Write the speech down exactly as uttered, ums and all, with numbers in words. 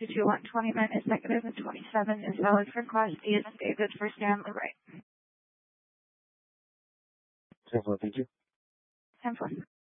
two two one, twenty-nine is negative and twenty-seven is valid for Class D as in David for Stanley Right. ten four, thank you. ten four.